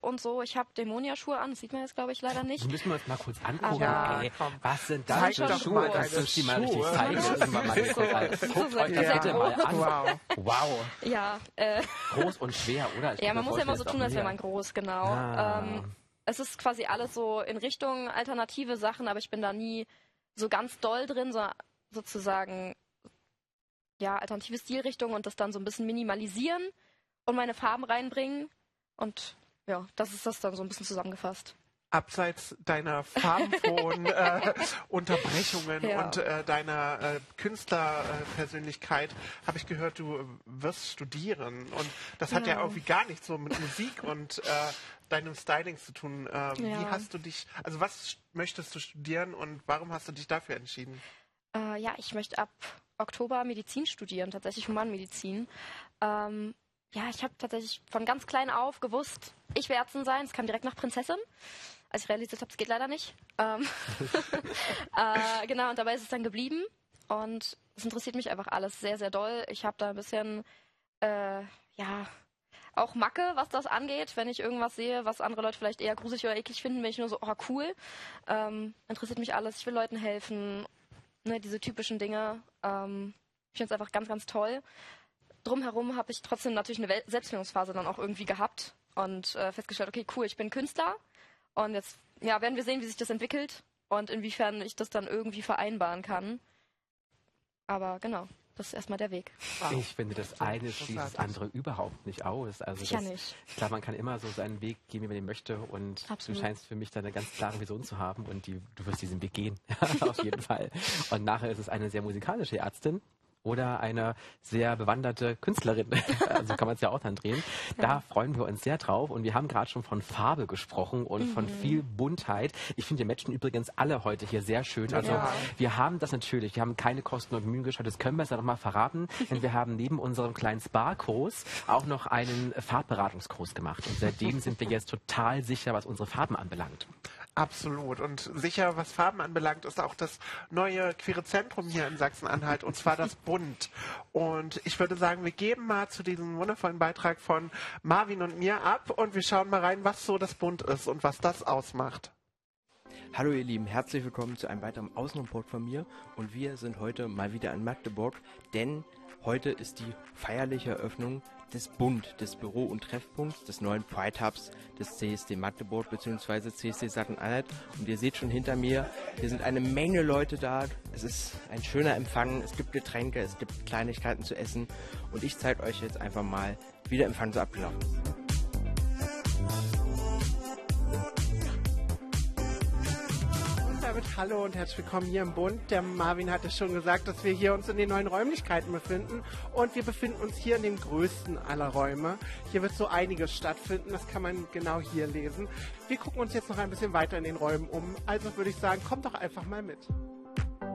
und so. Ich habe Dämonia-Schuhe an, das sieht man jetzt, glaube ich, leider nicht. Die müssen wir uns mal kurz angucken. Ja, ey. Was sind das für Schuhe? Kannst du uns die mal richtig zeigen? Guckt euch das bitte mal an. Wow. Ja, groß und schwer, oder? Ja, man muss ja immer so tun, als wäre man groß, genau. Es ist quasi alles so in Richtung alternative Sachen, aber ich bin da nie so ganz doll drin, so sozusagen ja, alternative Stilrichtung und das dann so ein bisschen minimalisieren und meine Farben reinbringen. Und ja, das ist das dann so ein bisschen zusammengefasst. Abseits deiner farbenfrohen Unterbrechungen und deiner Künstlerpersönlichkeit habe ich gehört, du wirst studieren. Und das hat ja irgendwie gar nichts so mit Musik und deinem Styling zu tun. Wie hast du dich, also was möchtest du studieren und warum hast du dich dafür entschieden? Ja, ich möchte ab Oktober Medizin studieren, tatsächlich Humanmedizin. Ja, ich habe tatsächlich von ganz klein auf gewusst, ich will Ärztin sein. Es kam direkt nach Prinzessin, als ich realisiert habe, es geht leider nicht. Genau, und dabei ist es dann geblieben. Und es interessiert mich einfach alles sehr, sehr doll. Ich habe da ein bisschen, ja, auch Macke, was das angeht. Wenn ich irgendwas sehe, was andere Leute vielleicht eher gruselig oder eklig finden, bin ich nur so, oh cool. Interessiert mich alles, ich will Leuten helfen. Ne, diese typischen Dinge. Ich finde es einfach ganz, ganz toll. Drumherum habe ich trotzdem natürlich eine Selbstfindungsphase dann auch irgendwie gehabt und festgestellt, okay, cool, ich bin Künstler und jetzt werden wir sehen, wie sich das entwickelt und inwiefern ich das dann irgendwie vereinbaren kann. Aber genau, das ist erstmal der Weg. Wow. Ich finde, das eine schließt das andere überhaupt nicht aus. Also sicher nicht. Ich glaube, man kann immer so seinen Weg gehen, wie man den möchte und absolut. Du scheinst für mich da eine ganz klare Vision zu haben und du wirst diesen Weg gehen, auf jeden Fall. Und nachher ist es eine sehr musikalische Ärztin. Oder eine sehr bewanderte Künstlerin. Also kann man es ja auch dann drehen. Ja. Da freuen wir uns sehr drauf. Und wir haben gerade schon von Farbe gesprochen und von viel Buntheit. Ich finde, die Matchen übrigens alle heute hier sehr schön. Also wir haben das natürlich. Wir haben keine Kosten und Mühen geschaut. Das können wir jetzt ja noch mal verraten. Denn wir haben neben unserem kleinen Spa-Kurs auch noch einen Farbberatungskurs gemacht. Und seitdem sind wir jetzt total sicher, was unsere Farben anbelangt. Absolut. Und sicher, was Farben anbelangt, ist auch das neue Queere Zentrum hier in Sachsen-Anhalt, und zwar das Bunt. Und ich würde sagen, wir geben mal zu diesem wundervollen Beitrag von Marvin und mir ab und wir schauen mal rein, was so das Bunt ist und was das ausmacht. Hallo ihr Lieben, herzlich willkommen zu einem weiteren Außenreport von mir. Und wir sind heute mal wieder in Magdeburg, denn heute ist die feierliche Eröffnung des Bunt, des Büro- und Treffpunkts, des neuen Pride Hubs des CSD Magdeburg bzw. CSD Sachsen-Anhalt. Und ihr seht schon hinter mir, hier sind eine Menge Leute da. Es ist ein schöner Empfang, es gibt Getränke, es gibt Kleinigkeiten zu essen. Und ich zeige euch jetzt einfach mal, wie der Empfang so abgelaufen ist. Hallo und herzlich willkommen hier im Bunt. Der Marvin hatte schon gesagt, dass wir hier uns in den neuen Räumlichkeiten befinden und wir befinden uns hier in dem größten aller Räume. Hier wird so einiges stattfinden, das kann man genau hier lesen. Wir gucken uns jetzt noch ein bisschen weiter in den Räumen um, also würde ich sagen, kommt doch einfach mal mit.